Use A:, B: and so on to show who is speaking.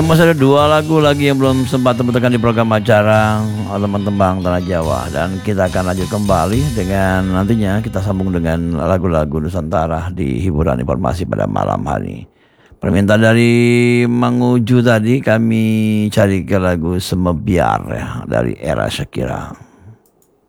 A: Masih ada dua lagu lagi yang belum sempat temukan di program acara Teman Tembang Tanah Jawa, dan kita akan lanjut kembali dengan nantinya kita sambung dengan lagu-lagu Nusantara di hiburan informasi pada malam hari. Permintaan dari Mang Uju tadi kami cari ke lagu Semebiar ya, dari era Shakira.